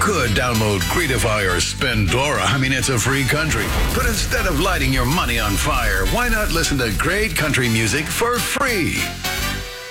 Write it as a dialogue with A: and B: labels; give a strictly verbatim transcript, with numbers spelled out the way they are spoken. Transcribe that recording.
A: could download Greetify or Spendora. I mean, it's a free country. But instead of lighting your money on fire, why not listen to great country music for free?